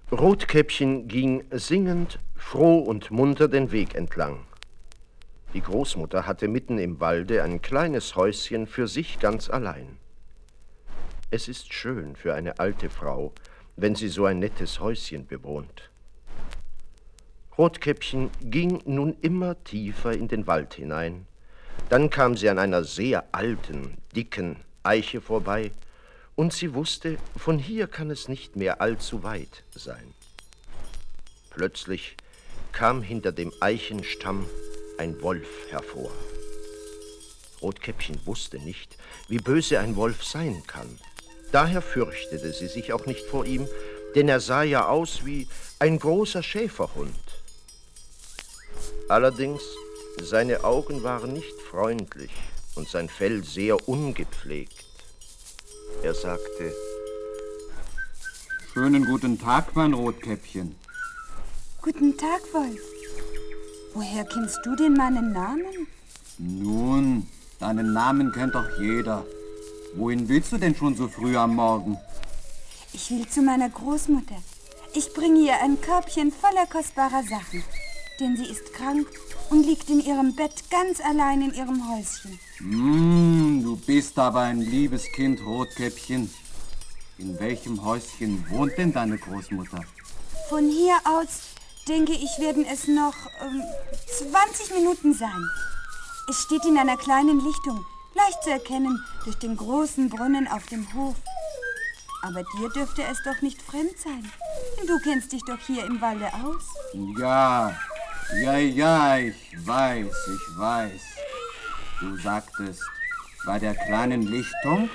Rotkäppchen ging singend, froh und munter den Weg entlang. Die Großmutter hatte mitten im Walde ein kleines Häuschen für sich ganz allein. Es ist schön für eine alte Frau, wenn sie so ein nettes Häuschen bewohnt. Rotkäppchen ging nun immer tiefer in den Wald hinein. Dann kam sie an einer sehr alten, dicken Eiche vorbei, und sie wusste, von hier kann es nicht mehr allzu weit sein. Plötzlich kam hinter dem Eichenstamm ein Wolf hervor. Rotkäppchen wusste nicht, wie böse ein Wolf sein kann. Daher fürchtete sie sich auch nicht vor ihm, denn er sah ja aus wie ein großer Schäferhund. Allerdings, seine Augen waren nicht freundlich und sein Fell sehr ungepflegt. Er sagte: Schönen guten Tag, mein Rotkäppchen. Guten Tag, Wolf. Woher kennst du denn meinen Namen? Nun, deinen Namen kennt doch jeder. Wohin willst du denn schon so früh am Morgen? Ich will zu meiner Großmutter. Ich bringe ihr ein Körbchen voller kostbarer Sachen, denn sie ist krank und liegt in ihrem Bett ganz allein in ihrem Häuschen. Du bist aber ein liebes Kind, Rotkäppchen. In welchem Häuschen wohnt denn deine Großmutter? Von hier aus, denke ich, werden es noch 20 Minuten sein. Es steht in einer kleinen Lichtung, leicht zu erkennen durch den großen Brunnen auf dem Hof. Aber dir dürfte es doch nicht fremd sein, denn du kennst dich doch hier im Walde aus. Ja, ich weiß. Du sagtest, bei der kleinen Lichtung?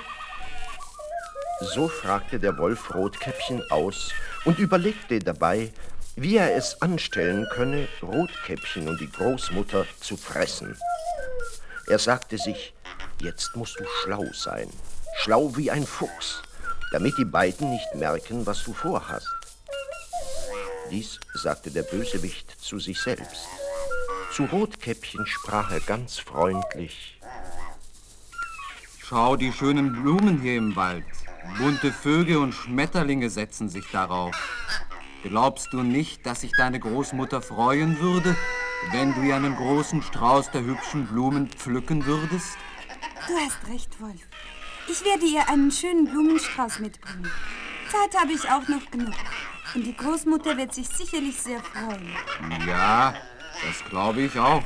So fragte der Wolf Rotkäppchen aus und überlegte dabei, wie er es anstellen könne, Rotkäppchen und die Großmutter zu fressen. Er sagte sich, jetzt musst du schlau sein, schlau wie ein Fuchs, damit die beiden nicht merken, was du vorhast. Dies sagte der Bösewicht zu sich selbst. Zu Rotkäppchen sprach er ganz freundlich: Schau die schönen Blumen hier im Wald. Bunte Vögel und Schmetterlinge setzen sich darauf. Glaubst du nicht, dass sich deine Großmutter freuen würde, wenn du ihr einen großen Strauß der hübschen Blumen pflücken würdest? Du hast recht, Wolf. Ich werde ihr einen schönen Blumenstrauß mitbringen. Zeit habe ich auch noch genug. Und die Großmutter wird sich sicherlich sehr freuen. Ja, das glaube ich auch.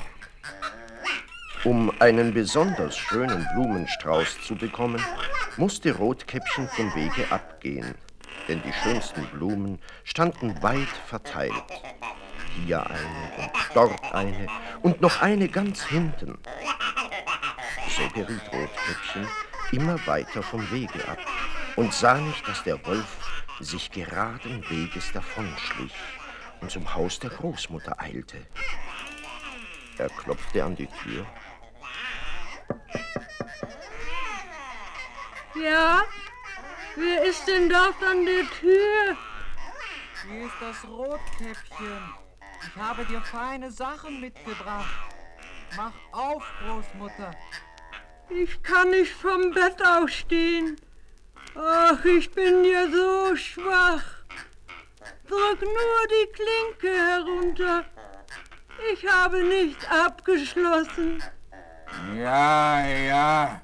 Um einen besonders schönen Blumenstrauß zu bekommen, musste Rotkäppchen vom Wege abgehen, denn die schönsten Blumen standen weit verteilt. Hier eine und dort eine und noch eine ganz hinten. So geriet Rotkäppchen immer weiter vom Wege ab und sah nicht, dass der Wolf sich geraden Weges davonschlich und zum Haus der Großmutter eilte. Er klopfte an die Tür. Ja? Wer ist denn dort an der Tür? Hier ist das Rotkäppchen. Ich habe dir feine Sachen mitgebracht. Mach auf, Großmutter. Ich kann nicht vom Bett aufstehen. Ach, ich bin ja so schwach. Drück nur die Klinke herunter. Ich habe nicht abgeschlossen. Ja,